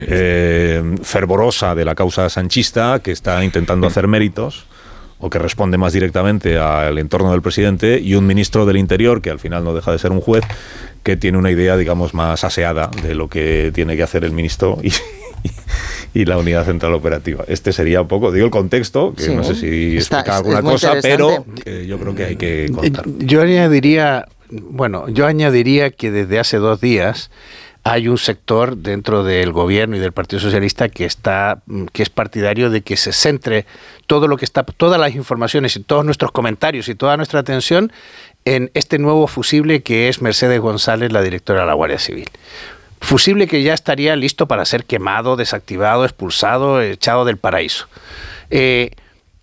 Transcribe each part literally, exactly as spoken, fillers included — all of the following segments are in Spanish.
eh, fervorosa de la causa sanchista, que está intentando hacer méritos, o que responde más directamente al entorno del presidente, y un ministro del Interior, que al final no deja de ser un juez, que tiene una idea, digamos, más aseada de lo que tiene que hacer el ministro y, y la unidad central operativa. Este sería un poco, digo, el contexto, que sí, no sé si explica está, alguna cosa, pero eh, yo creo que hay que contar. Yo añadiría, bueno, yo añadiría que desde hace dos días hay un sector dentro del gobierno y del Partido Socialista que está, que es partidario de que se centre todo lo que está, todas las informaciones y todos nuestros comentarios y toda nuestra atención en este nuevo fusible que es Mercedes González, la directora de la Guardia Civil. Fusible que ya estaría listo para ser quemado, desactivado, expulsado, echado del paraíso. Eh,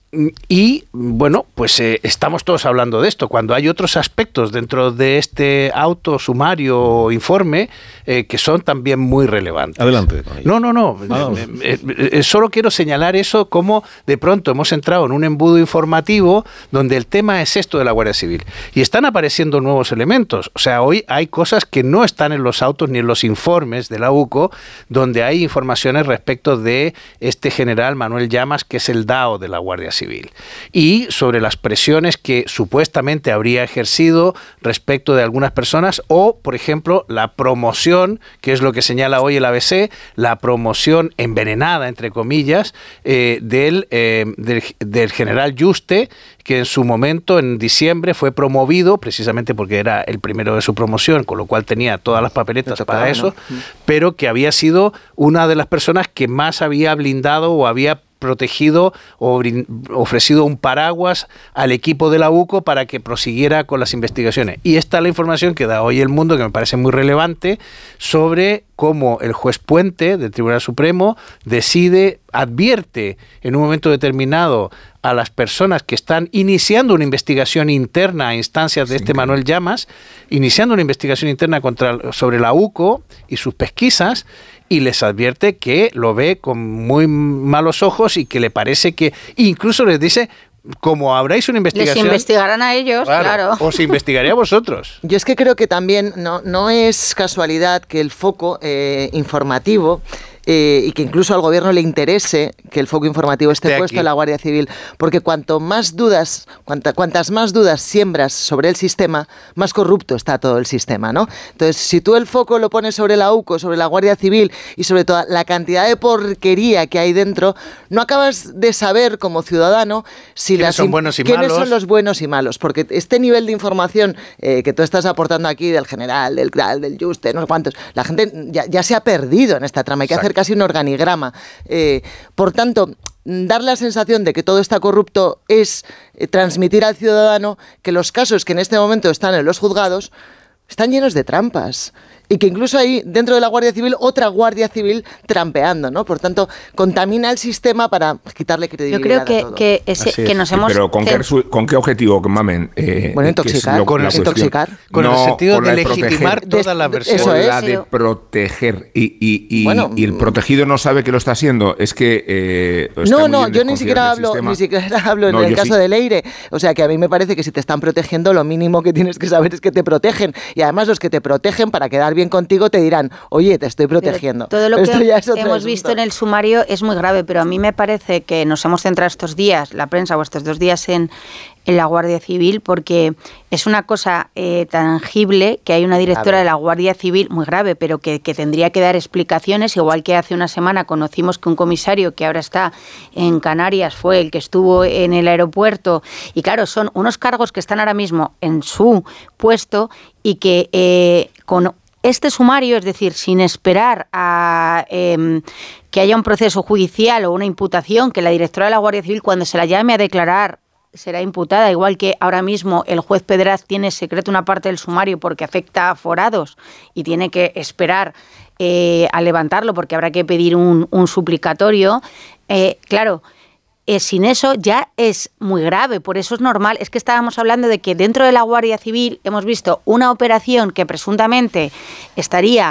Y, bueno, pues eh, estamos todos hablando de esto, cuando hay otros aspectos dentro de este auto, sumario o informe eh, que son también muy relevantes. Adelante. No, no, no. Ah, eh, eh, eh, solo quiero señalar eso, como de pronto hemos entrado en un embudo informativo donde el tema es esto de la Guardia Civil. Y están apareciendo nuevos elementos. O sea, hoy hay cosas que no están en los autos ni en los informes de la U C O, donde hay informaciones respecto de este general Manuel Llamas, que es el D A O de la Guardia Civil. Civil, y sobre las presiones que supuestamente habría ejercido respecto de algunas personas, o, por ejemplo, la promoción, que es lo que señala hoy el A B C, la promoción envenenada, entre comillas, eh, del, eh, del, del general Yuste, que en su momento, en diciembre, fue promovido, precisamente porque era el primero de su promoción, con lo cual tenía todas las papeletas tocaba, para eso, ¿no? Pero que había sido una de las personas que más había blindado o había protegido o ofrecido un paraguas al equipo de la U C O para que prosiguiera con las investigaciones. Y esta es la información que da hoy El Mundo, que me parece muy relevante, sobre cómo el juez Puente del Tribunal Supremo decide, advierte en un momento determinado a las personas que están iniciando una investigación interna a instancias de este Manuel Llamas, iniciando una investigación interna contra, sobre la U C O y sus pesquisas, y les advierte que lo ve con muy malos ojos y que le parece que, incluso les dice, como habráis una investigación... Les investigarán a ellos, claro. claro. Os investigaría a vosotros. Yo es que creo que también no, no es casualidad que el foco eh, informativo... Eh, y que incluso al gobierno le interese que el foco informativo esté puesto aquí en la Guardia Civil, porque cuanto más dudas, cuanta, cuantas más dudas siembras sobre el sistema, más corrupto está todo el sistema, ¿no? Entonces, si tú el foco lo pones sobre la U C O, sobre la Guardia Civil y sobre toda la cantidad de porquería que hay dentro, no acabas de saber como ciudadano si ¿Quiénes las son buenos y quiénes malos? son los buenos y malos, porque este nivel de información eh, que tú estás aportando aquí del general, del Gral, del Juste, no sé cuántos, la gente ya, ya se ha perdido en esta trama, hay que Exacto. hacer casi un organigrama. Eh, por tanto, dar la sensación de que todo está corrupto es eh, transmitir al ciudadano que los casos que en este momento están en los juzgados están llenos de trampas. Y que incluso hay dentro de la Guardia Civil otra Guardia Civil trampeando, ¿no? Por tanto, contamina el sistema para quitarle credibilidad. Yo creo que, a todo. que, ese, que nos hemos... Pero ¿con qué, ¿con qué objetivo, mamen? Eh, bueno, intoxicar. Lo, con el intoxicar. Con no, el sentido con de, de legitimar proteger, todas las versiones. Con Eso la es. de proteger. Y, y, y, bueno, y el protegido no sabe que lo está haciendo. Es que... Eh, no, no, yo ni siquiera hablo, ni siquiera hablo no, en el caso sí. de Leire. O sea, que a mí me parece que si te están protegiendo, lo mínimo que tienes que saber es que te protegen. Y además los que te protegen, para quedar bien contigo, te dirán, oye, te estoy protegiendo. Pero todo lo pero que hemos asunto. visto en el sumario es muy grave, pero a mí me parece que nos hemos centrado estos días, la prensa, o estos dos días en, en la Guardia Civil, porque es una cosa eh, tangible que hay una directora de la Guardia Civil, muy grave, pero que, que tendría que dar explicaciones, igual que hace una semana conocimos que un comisario que ahora está en Canarias fue el que estuvo en el aeropuerto, y claro, son unos cargos que están ahora mismo en su puesto y que eh, con este sumario, es decir, sin esperar a eh, que haya un proceso judicial o una imputación, que la directora de la Guardia Civil, cuando se la llame a declarar, será imputada, igual que ahora mismo el juez Pedraz tiene secreto una parte del sumario porque afecta a aforados y tiene que esperar eh, a levantarlo porque habrá que pedir un, un suplicatorio. Eh, claro, Eh, sin eso ya es muy grave, por eso es normal. Es que estábamos hablando de que dentro de la Guardia Civil hemos visto una operación que presuntamente estaría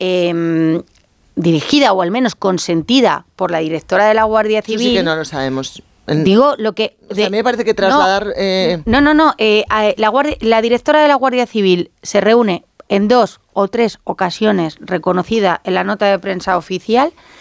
eh, dirigida o al menos consentida por la directora de la Guardia Civil. Eso sí que no lo sabemos. Digo lo que... De, o sea, a mí me parece que trasladar... No, eh... no, no, no eh, la, guardia, la directora de la Guardia Civil se reúne en dos o tres ocasiones reconocida en la nota de prensa oficial,